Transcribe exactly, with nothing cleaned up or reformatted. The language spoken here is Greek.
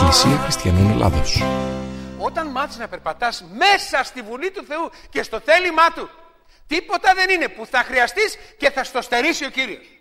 Εκκλησία Χριστιανών Ελλάδος. Όταν μάθεις να περπατάς μέσα στη Βουλή του Θεού και στο θέλημά Του, τίποτα δεν είναι που θα χρειαστείς και θα στο στερήσει ο Κύριος.